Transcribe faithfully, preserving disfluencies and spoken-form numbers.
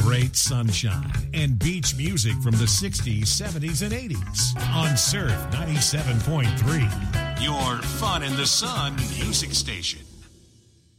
great sunshine and beach music from the sixties, seventies, and eighties on Surf ninety-seven point three, your fun in the sun music station.